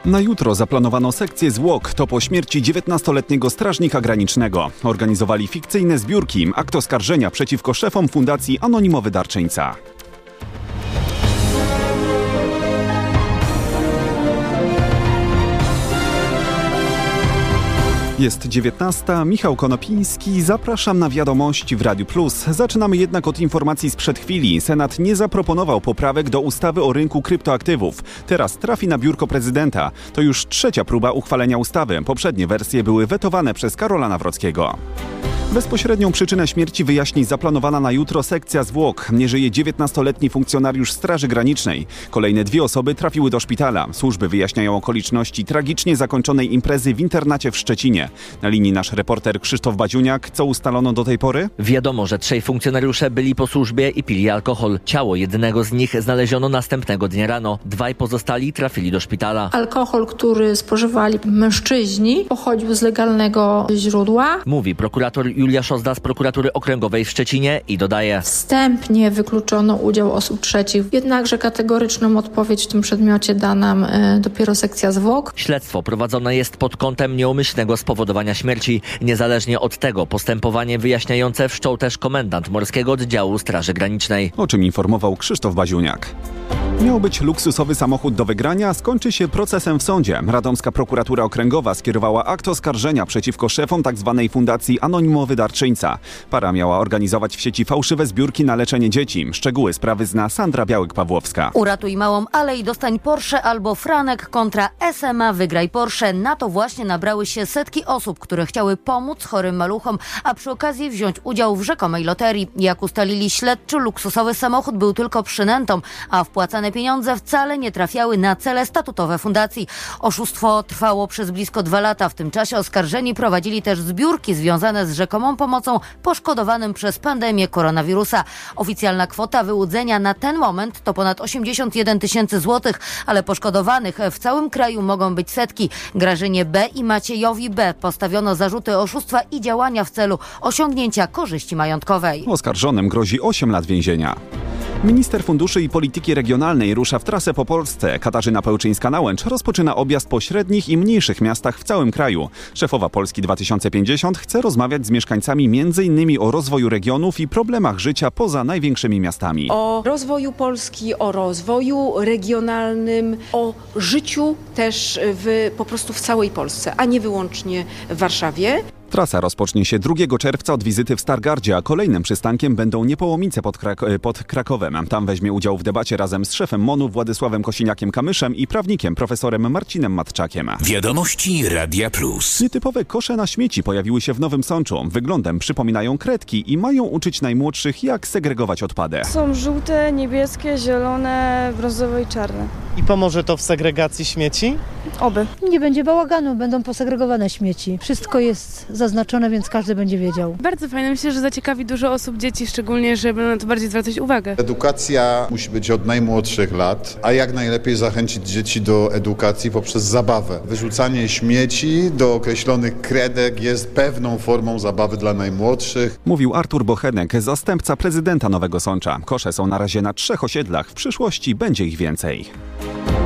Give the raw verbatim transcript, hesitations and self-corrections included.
Na jutro zaplanowano sekcję zwłok. To po śmierci dziewiętnastoletniego strażnika granicznego. Organizowali fikcyjne zbiórki, akt oskarżenia przeciwko szefom Fundacji Anonimowy Darczyńca. Jest dziewiętnasta, Michał Konopiński, zapraszam na wiadomości w Radiu Plus. Zaczynamy jednak od informacji sprzed chwili. Senat nie zaproponował poprawek do ustawy o rynku kryptoaktywów. Teraz trafi na biurko prezydenta. To już trzecia próba uchwalenia ustawy. Poprzednie wersje były wetowane przez Karola Nawrockiego. Bezpośrednią przyczynę śmierci wyjaśni zaplanowana na jutro sekcja zwłok. Nie żyje dziewiętnastoletni funkcjonariusz Straży Granicznej. Kolejne dwie osoby trafiły do szpitala. Służby wyjaśniają okoliczności tragicznie zakończonej imprezy w internacie w Szczecinie. Na linii nasz reporter Krzysztof Badziuniak. Co ustalono do tej pory? Wiadomo, że trzej funkcjonariusze byli po służbie i pili alkohol. Ciało jednego z nich znaleziono następnego dnia rano. Dwaj pozostali trafili do szpitala. Alkohol, który spożywali mężczyźni, pochodził z legalnego źródła. Mówi prokurator Julia Szozda z prokuratury okręgowej w Szczecinie i dodaje: Wstępnie wykluczono udział osób trzecich, jednakże kategoryczną odpowiedź w tym przedmiocie da nam y, dopiero sekcja zwłok. Śledztwo prowadzone jest pod kątem nieumyślnego spowodowania śmierci. Niezależnie od tego postępowanie wyjaśniające wszczął też komendant Morskiego Oddziału Straży Granicznej. O czym informował Krzysztof Baziuniak. Miał być luksusowy samochód do wygrania, skończy się procesem w sądzie. Radomska prokuratura okręgowa skierowała akt oskarżenia przeciwko szefom tzw. Fundacji Anonimowy Darczyńca. Para miała organizować w sieci fałszywe zbiórki na leczenie dzieci. Szczegóły sprawy zna Sandra Białek-Pawłowska. Uratuj małą, ale i dostań Porsche albo Franek kontra S M A Wygraj Porsche. Na to właśnie nabrały się setki osób, które chciały pomóc chorym maluchom, a przy okazji wziąć udział w rzekomej loterii. Jak ustalili śledczy, luksusowy samochód był tylko przynętą, a wpłacane pieniądze wcale nie trafiały na cele statutowe fundacji. Oszustwo trwało przez blisko dwa lata. W tym czasie oskarżeni prowadzili też zbiórki związane z rzekomą pomocą poszkodowanym przez pandemię koronawirusa. Oficjalna kwota wyłudzenia na ten moment to ponad osiemdziesiąt jeden tysięcy złotych, ale poszkodowanych w całym kraju mogą być setki. Grażynie B. i Maciejowi B. postawiono zarzuty oszustwa i działania w celu osiągnięcia korzyści majątkowej. Oskarżonym grozi osiem lat więzienia. Minister Funduszy i Polityki Regionalnej rusza w trasę po Polsce. Katarzyna Pełczyńska-Nałęcz rozpoczyna objazd po średnich i mniejszych miastach w całym kraju. Szefowa Polski dwa tysiące pięćdziesiąt chce rozmawiać z mieszkańcami między innymi o rozwoju regionów i problemach życia poza największymi miastami. O rozwoju Polski, o rozwoju regionalnym, o życiu też w, po prostu w całej Polsce, a nie wyłącznie w Warszawie. Trasa rozpocznie się drugiego czerwca od wizyty w Stargardzie, a kolejnym przystankiem będą Niepołomice pod, Krak- pod Krakowem. Tam weźmie udział w debacie razem z szefem MON-u Władysławem Kosiniakiem-Kamyszem i prawnikiem profesorem Marcinem Matczakiem. Wiadomości Radia Plus. Nietypowe kosze na śmieci pojawiły się w Nowym Sączu. Wyglądem przypominają kredki i mają uczyć najmłodszych, jak segregować odpady. Są żółte, niebieskie, zielone, brązowe i czarne. I pomoże to w segregacji śmieci? Oby. Nie będzie bałaganu, będą posegregowane śmieci. Wszystko jest zaznaczone, więc każdy będzie wiedział. Bardzo fajne. Myślę, że zaciekawi dużo osób, dzieci szczególnie, że będą na to bardziej zwracać uwagę. Edukacja musi być od najmłodszych lat, a jak najlepiej zachęcić dzieci do edukacji poprzez zabawę. Wyrzucanie śmieci do określonych kredek jest pewną formą zabawy dla najmłodszych. Mówił Artur Bochenek, zastępca prezydenta Nowego Sącza. Kosze są na razie na trzech osiedlach. W przyszłości będzie ich więcej.